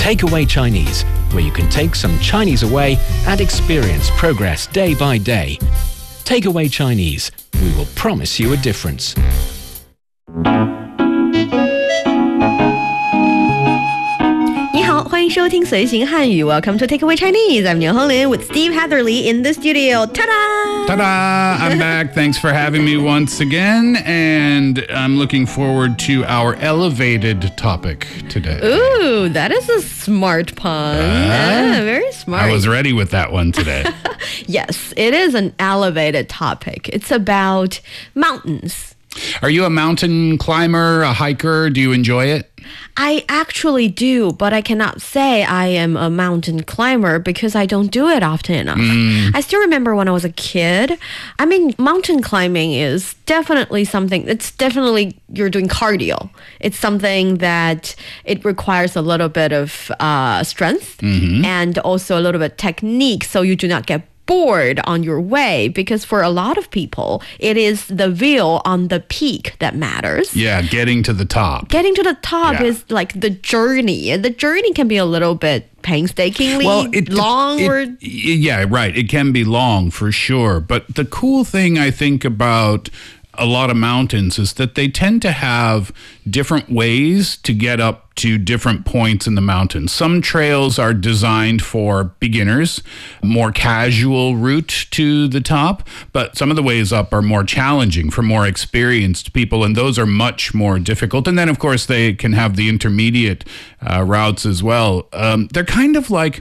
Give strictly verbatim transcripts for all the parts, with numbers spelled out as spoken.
Takeaway Chinese, where you can take some Chinese away and experience progress day by day. Takeaway Chinese, we will promise you a difference. 你好，欢迎收听随行汉语 Welcome to Takeaway Chinese. I'm Niu Honglin with Steve Hatherley in the studio. Ta-da! Ta-da! I'm back. Thanks for having me once again. And I'm looking forward to our elevated topic today. Ooh, that is a smart pun. Uh, ah, very smart. I was ready with that one today. Yes, it is an elevated topic. It's about mountains. Are you a mountain climber, a hiker? Do you enjoy it? I actually do, but I cannot say I am a mountain climber because I don't do it often enough. Mm. I still remember when I was a kid. I mean, mountain climbing is definitely something, it's definitely, you're doing cardio. It's something that it requires a little bit of uh, strength mm-hmm. and also a little bit of technique so you do not get bored on your way, because for a lot of people it is the view on the peak that matters. Yeah, getting to the top. Getting to the top yeah. is like the journey, and the journey can be a little bit painstakingly well, it, long it, or it, yeah, right. It can be long for sure, but the cool thing I think about a lot of mountains is that they tend to have different ways to get up to different points in the mountains. Some trails are designed for beginners, more casual route to the top, but some of the ways up are more challenging for more experienced people, and those are much more difficult. And then, of course, they can have the intermediate uh, routes as well. Um, they're kind of like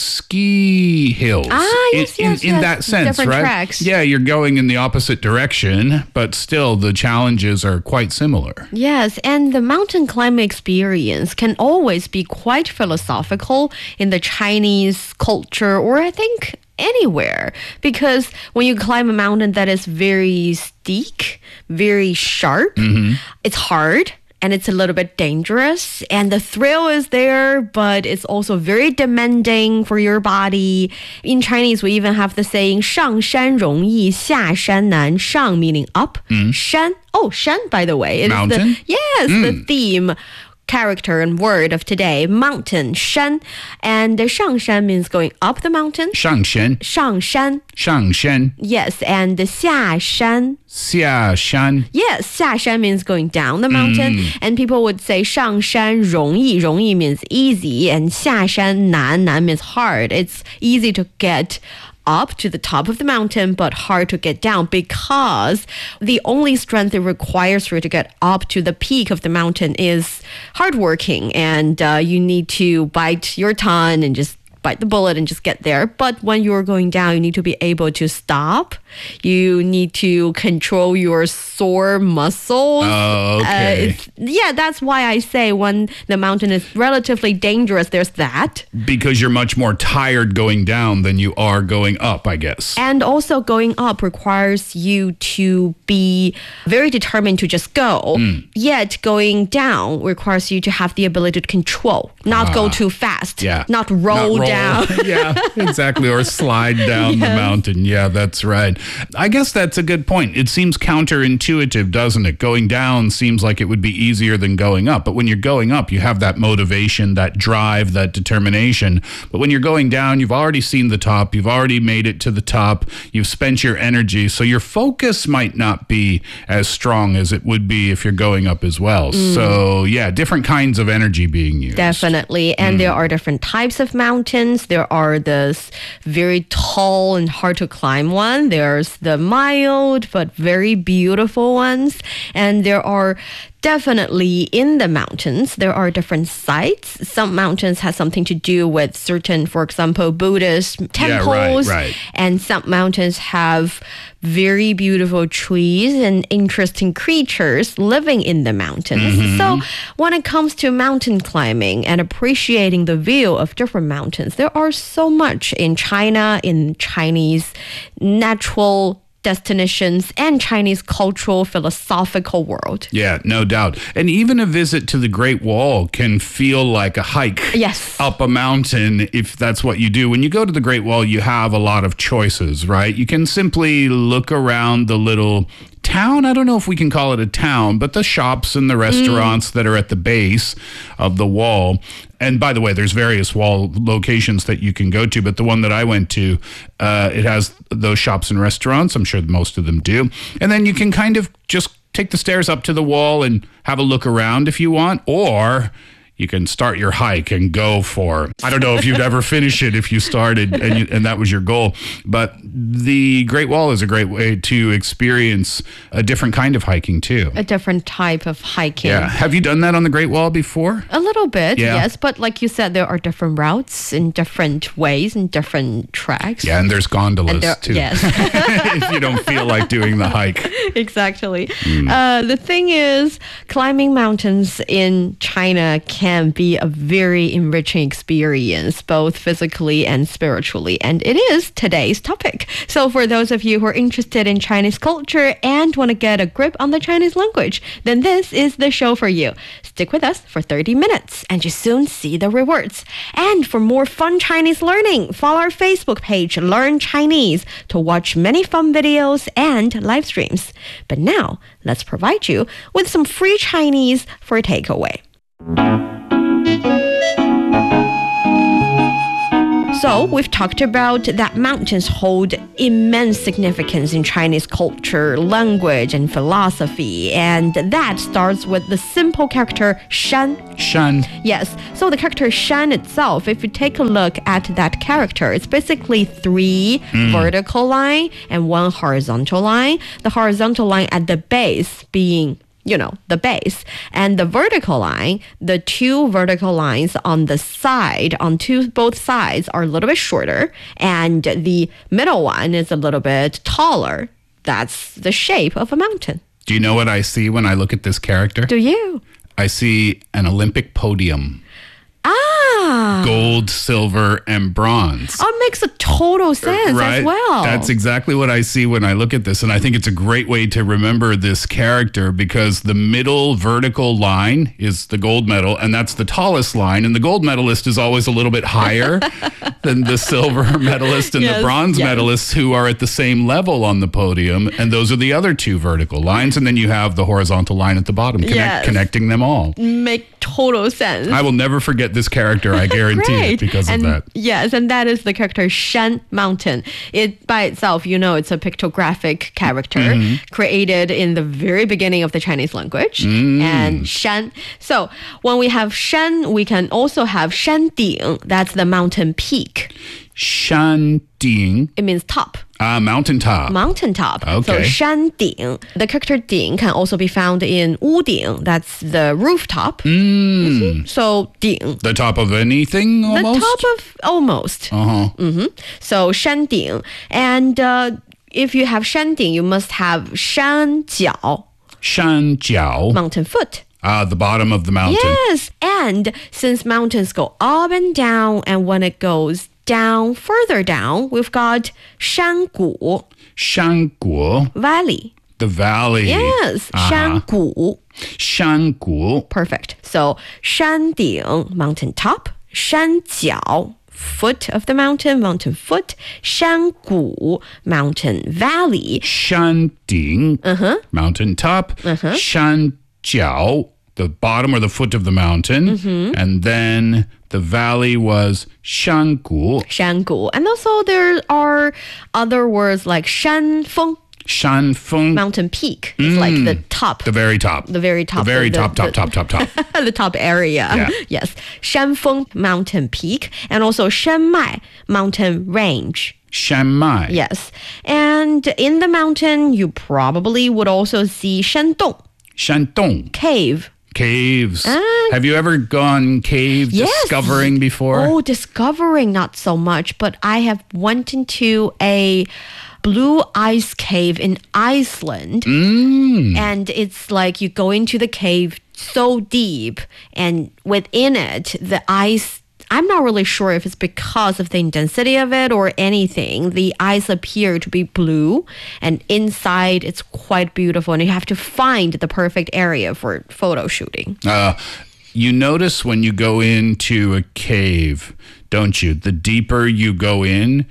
ski hills ah, yes, in, yes, in, in yes. that sense, different right? Tracks. Yeah, you're going in the opposite direction, but still the challenges are quite similar. Yes, and the mountain climbing experience can always be quite philosophical in the Chinese culture, or I think anywhere, because when you climb a mountain that is very steep, very sharp, mm-hmm. it's hard. And it's a little bit dangerous, and the thrill is there, but it's also very demanding for your body. In Chinese, we even have the saying 上山容易下山难. 上 meaning up, mm. 山 oh 山 by the way, is mountain. The, yes, mm. the theme character and word of today, mountain, 山, and the 上山 means going up the mountain. 上山上山上山 yes, and the 下山下山 yes, 下山 means going down the mountain, mm. and people would say 上山容易, 容易 means easy, and 下山难, 难 means hard. It's easy to get up to the top of the mountain, but hard to get down, because the only strength it requires for you to get up to the peak of the mountain is hardworking, and uh, you need to bite your tongue and just bite the bullet and just get there. But when you're going down, you need to be able to stop. You need to control your sore muscles. Oh, okay. Uh, it's, yeah, that's why I say when the mountain is relatively dangerous, there's that. Because you're much more tired going down than you are going up, I guess. And also going up requires you to be very determined to just go. Mm. Yet going down requires you to have the ability to control, not ah, go too fast, yeah. not roll, not roll. down. Yeah, exactly. Or slide down yes. the mountain. Yeah, that's right. I guess that's a good point. It seems counterintuitive, doesn't it? Going down seems like it would be easier than going up. But when you're going up, you have that motivation, that drive, that determination. But when you're going down, you've already seen the top. You've already made it to the top. You've spent your energy. So your focus might not be as strong as it would be if you're going up as well. Mm. So yeah, different kinds of energy being used. Definitely. And mm. there are different types of mountains. There are this very tall and hard to climb one. There's the mild but very beautiful ones. And there are definitely in the mountains, there are different sites. Some mountains have something to do with certain, for example, Buddhist temples. Yeah, right, right. And some mountains have very beautiful trees and interesting creatures living in the mountains. Mm-hmm. So when it comes to mountain climbing and appreciating the view of different mountains, there are so much in China, in Chinese natural destinations and Chinese cultural philosophical world. Yeah, no doubt. And even a visit to the Great Wall can feel like a hike yes. up a mountain if that's what you do. When you go to the Great Wall, you have a lot of choices, right? You can simply look around the little town. I don't know if we can call it a town, but the shops and the restaurants mm. that are at the base of the wall. And by the way, there's various wall locations that you can go to, but the one that I went to, uh, it has those shops and restaurants. I'm sure most of them do. And then you can kind of just take the stairs up to the wall and have a look around if you want, or you can start your hike and go for, I don't know if you'd ever finish it if you started and, you, and that was your goal. But the Great Wall is a great way to experience a different kind of hiking too. A different type of hiking. Yeah. Have you done that on the Great Wall before? A little bit, yeah. yes. But like you said, there are different routes in different ways and different tracks. Yeah, and there's gondolas and there, too. Yes. If you don't feel like doing the hike. Exactly. Mm. Uh, the thing is, climbing mountains in China can be a very enriching experience, both physically and spiritually. And it is today's topic. So for those of you who are interested in Chinese culture and want to get a grip on the Chinese language, then this is the show for you. Stick with us for thirty minutes and you soon see the rewards. And for more fun Chinese learning, follow our Facebook page, Learn Chinese, to watch many fun videos and live streams. But now, let's provide you with some free Chinese for a takeaway. So, we've talked about that mountains hold immense significance in Chinese culture, language, and philosophy. And that starts with the simple character Shan. Shan. Yes. So the character Shan itself, if you take a look at that character, it's basically three mm. vertical line and one horizontal line. The horizontal line at the base being, you know, the base. And the vertical line, the two vertical lines on the side, on two both sides are a little bit shorter. And the middle one is a little bit taller. That's the shape of a mountain. Do you know what I see when I look at this character? Do you? I see an Olympic podium. Ah. Gold, silver, and bronze. Oh, it makes a total sense right? as well. That's exactly what I see when I look at this. And I think it's a great way to remember this character because the middle vertical line is the gold medal, and that's the tallest line. And the gold medalist is always a little bit higher than the silver medalist and yes, the bronze yes. medalists who are at the same level on the podium. And those are the other two vertical lines. And then you have the horizontal line at the bottom, connect, yes. connecting them all. Make total sense. I will never forget this character, I guarantee it, because and, of that. Yes, and that is the character Shan Mountain. It by itself, you know, it's a pictographic character mm-hmm. created in the very beginning of the Chinese language. Mm. And Shan. So when we have Shan, we can also have Shanding. That's the mountain peak. Shanding. It means top. Ah, uh, mountaintop. Mountaintop. Okay. So Shanding. The character Ding can also be found in Wuding. That's the rooftop. Mm. Mm-hmm. So Ding. The top of anything almost? The top of almost. Uh-huh. Mm-hmm. So Shanding. And uh, if you have Shanding, you must have Shanjiao. Shanjiao. Mountain foot. Ah, the bottom of the mountain. Yes. And since mountains go up and down, and when it goes down, further down, we've got Shangu. Shangu. Valley. The valley. Yes. Uh-huh. Shangu. Shangu. Perfect. So, Shanding, mountain top. Shanjiao, foot of the mountain, mountain foot. Shangu, mountain valley. Shanding, uh-huh. mountain top. Uh-huh. Shanjiao, the bottom or the foot of the mountain. Mm-hmm. And then the valley was Shangu. Shangu. And also there are other words like Shanfeng. Shanfeng. Mountain peak. It's mm, like the top. The very top. The very top. The very the, top, the, top, top, top, top. The top area. Yeah. Yes. Shanfeng, mountain peak. And also Shanmai, mountain range. Shanmai. Yes. And in the mountain, you probably would also see Shandong. Shandong. Cave. Caves. Ah. Have you ever gone cave yes. discovering before? Oh, discovering not so much, but I have went into a blue ice cave in Iceland. Mm. And it's like you go into the cave so deep, and within it, the ice, I'm not really sure if it's because of the intensity of it or anything. The ice appear to be blue, and inside it's quite beautiful, and you have to find the perfect area for photo shooting. Uh, you notice when you go into a cave, don't you? The deeper you go in,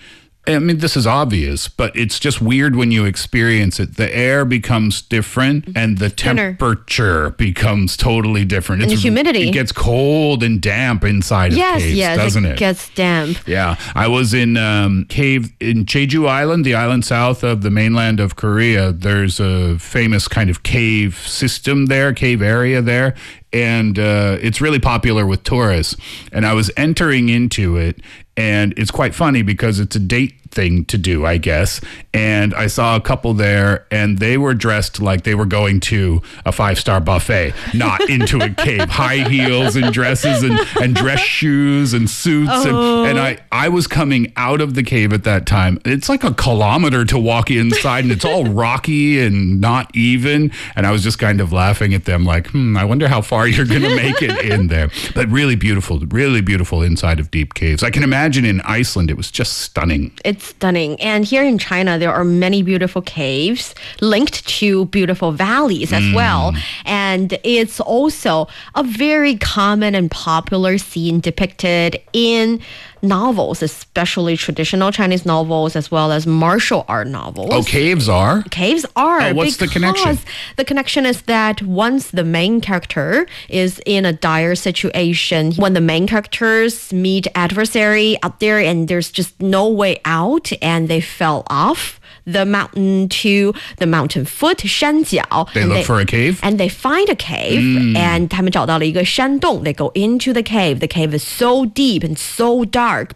I mean, this is obvious, but it's just weird when you experience it. The air becomes different and the Thinner. temperature becomes totally different. And the humidity. It gets cold and damp inside Yes, of caves, yes, doesn't it it? gets damp. Yeah, I was in um, cave in Jeju Island, the island south of the mainland of Korea. There's a famous kind of cave system there, cave area there, and uh, it's really popular with tourists. And I was entering into it, and it's quite funny because it's a date thing to do, I guess. And I saw a couple there, and they were dressed like they were going to a five-star buffet, not into a cave. High heels and dresses and, and dress shoes and suits. Oh. And, and I, I was coming out of the cave at that time. It's like a kilometer to walk inside, and it's all rocky and not even. And I was just kind of laughing at them like, hmm, I wonder how far you're going to make it in there. But really beautiful, really beautiful inside of deep caves. I can imagine in Iceland, it was just stunning. It's stunning. And here in China, there are many beautiful caves linked to beautiful valleys as well. And it's also a very common and popular scene depicted in novels, especially traditional Chinese novels as well as martial art novels. Oh, caves are? Caves are. Oh, what's the connection? Because the connection is that once the main character is in a dire situation, when the main characters meet adversary out there and there's just no way out and they fell off the mountain to the mountain foot, 山脚. They and look for a cave? And they find a cave, and 他们找到了一个山洞. They go into the cave. The cave is so deep and so dark,